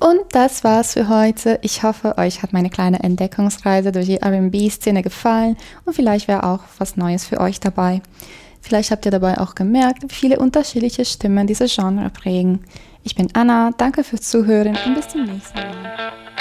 Und das war's für heute. Ich hoffe, euch hat meine kleine Entdeckungsreise durch die R&B-Szene gefallen und vielleicht wäre auch was Neues für euch dabei. Vielleicht habt ihr dabei auch gemerkt, wie viele unterschiedliche Stimmen diese Genre prägen. Ich bin Anna, danke fürs Zuhören und bis zum nächsten Mal.